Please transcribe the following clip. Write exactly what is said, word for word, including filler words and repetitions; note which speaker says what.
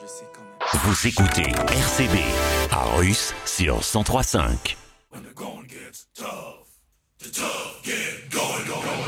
Speaker 1: Vous écoutez R C B à Russe sur cent trois virgule cinq.